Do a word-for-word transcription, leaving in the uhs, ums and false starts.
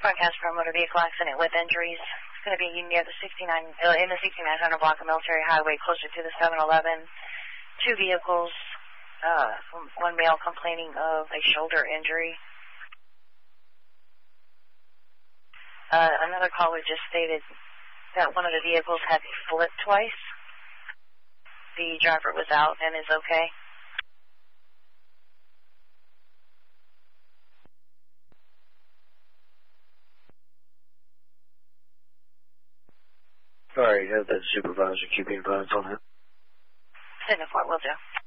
Broadcast for a motor vehicle accident with injuries. It's going to be near the sixty-nine, uh, in the sixty-nine hundred block of Military Highway, closer to the seven eleven. Two vehicles, uh, one male complaining of a shoulder injury. Uh, another caller just stated that one of the vehicles had flipped twice. The driver was out and is okay. All right, have that supervisor keep me advised on that. ten to four, will do.